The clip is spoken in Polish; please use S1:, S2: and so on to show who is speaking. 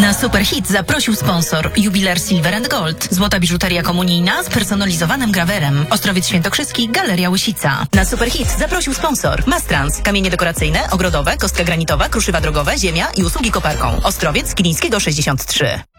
S1: Na Superhit zaprosił sponsor Jubiler Silver & Gold. Złota biżuteria komunijna z personalizowanym grawerem. Ostrowiec Świętokrzyski, Galeria Łysica. Na Superhit zaprosił sponsor Mastrans. Kamienie dekoracyjne, ogrodowe, kostka granitowa, kruszywa drogowe, ziemia i usługi koparką. Ostrowiec Kilińskiego 63.